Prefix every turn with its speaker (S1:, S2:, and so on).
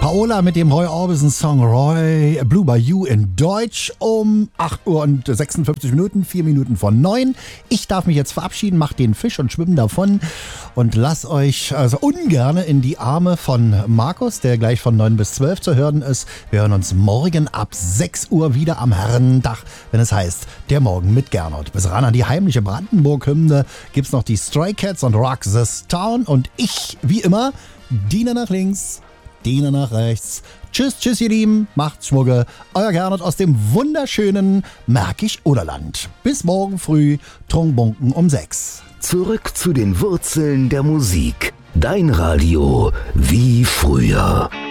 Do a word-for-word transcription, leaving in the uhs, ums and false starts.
S1: Paola mit dem Roy Orbison Song Roy Blue Bayou in Deutsch um acht Uhr und sechsundfünfzig Minuten, vier Minuten von neun. Ich darf mich jetzt verabschieden, mach den Fisch und schwimm davon und lass euch also ungern in die Arme von Markus, der gleich von neun bis zwölf zu hören ist. Wir hören uns morgen ab sechs Uhr wieder am Herrentag, wenn es heißt, der Morgen mit Gernot. Bis ran an die heimliche Brandenburg-Hymne gibt's noch die Stray Cats und Rock This Town und ich, wie immer, Diener nach links, Diener nach rechts. Tschüss, tschüss ihr Lieben, macht's Schmucke. Euer Gernot aus dem wunderschönen Märkisch-Oderland. Bis morgen früh, Trunkenbunken um sechs.
S2: Zurück zu den Wurzeln der Musik. Dein Radio wie früher.